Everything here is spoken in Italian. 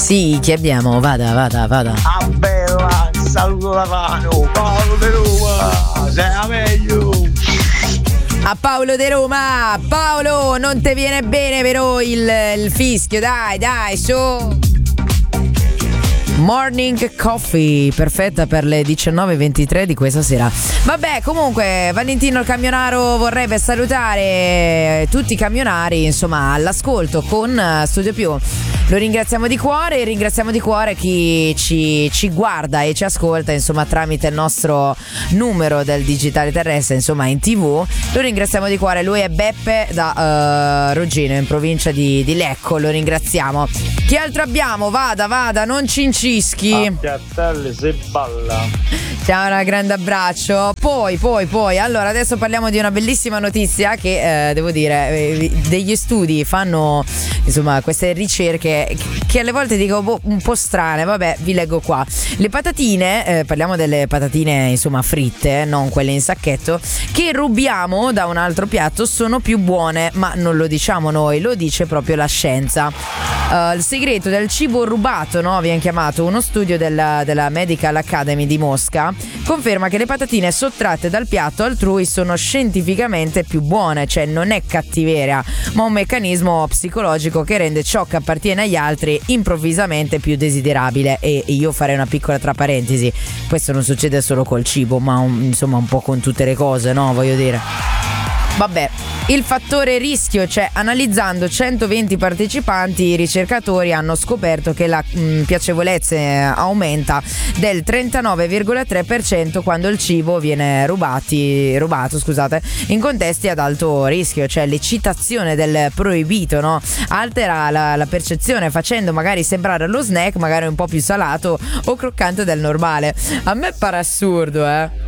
Sì, chi abbiamo? Vada. Ah bella, saluto da mano, Paolo De Roma, sei la meglio. A Paolo De Roma. Paolo, non te viene bene però il fischio, dai, su. Morning Coffee, perfetta per le 19:23 di questa sera. Vabbè, comunque Valentino il Camionaro vorrebbe salutare tutti i camionari, insomma, all'ascolto con Studio Più. Lo ringraziamo di cuore e ringraziamo di cuore chi ci guarda e ci ascolta, insomma, tramite il nostro numero del digitale terrestre, insomma, in TV. Lo ringraziamo di cuore. Lui è Beppe da Rogino, in provincia di Lecco. Lo ringraziamo. Chi altro abbiamo? Vada, non ci incischi. A Piattelle se balla. Ciao, un grande abbraccio. Poi, allora adesso parliamo di una bellissima notizia che devo dire, degli studi fanno, insomma, queste ricerche che alle volte dico un po' strane. Vabbè, vi leggo qua. Le patatine, parliamo delle patatine, insomma, fritte, non quelle in sacchetto, che rubiamo da un altro piatto, sono più buone, ma non lo diciamo noi, lo dice proprio la scienza. Il segreto del cibo rubato, no? Viene chiamato. Uno studio della Medical Academy di Mosca conferma che le patatine sottratte dal piatto altrui sono scientificamente più buone, cioè non è cattiveria, ma un meccanismo psicologico che rende ciò che appartiene agli altri improvvisamente più desiderabile. E io farei una piccola tra parentesi: questo non succede solo col cibo, ma insomma un po' con tutte le cose, no? Voglio dire. Vabbè, il fattore rischio, cioè analizzando 120 partecipanti, i ricercatori hanno scoperto che la piacevolezza aumenta del 39,3% quando il cibo viene rubato, in contesti ad alto rischio, cioè l'eccitazione del proibito, no? Altera la percezione, facendo magari sembrare lo snack magari un po' più salato o croccante del normale. A me pare assurdo,